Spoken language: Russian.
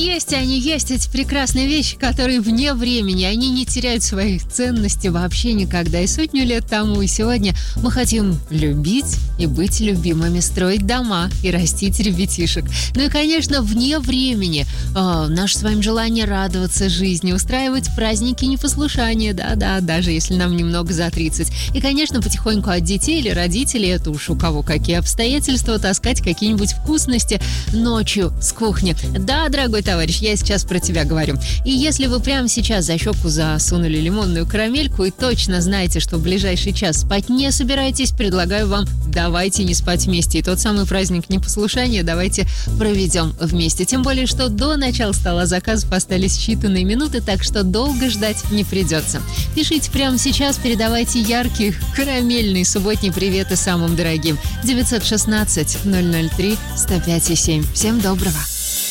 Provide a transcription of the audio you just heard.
они есть, эти прекрасные вещи, которые вне времени, они не теряют своих ценностей вообще никогда. И сотню лет тому, и сегодня мы хотим любить и быть любимыми, строить дома и растить ребятишек. Ну и, конечно, вне времени наше с вами желание радоваться жизни, устраивать праздники непослушания, да-да, даже если нам немного за 30. И, конечно, потихоньку от детей или родителей, это уж у кого какие обстоятельства, таскать какие-нибудь вкусности ночью с кухни. Да, дорогой товарищ, я сейчас про тебя говорю. И если вы прямо сейчас за щеку засунули лимонную карамельку и точно знаете, что в ближайший час спать не собираетесь, предлагаю вам, давайте не спать вместе. И тот самый праздник непослушания давайте проведем вместе. Тем более, что до начала стола заказов остались считанные минуты, так что долго ждать не придется. Пишите прямо сейчас, передавайте яркий карамельный субботний привет и самым дорогим. 916 003 105 7. Всем доброго!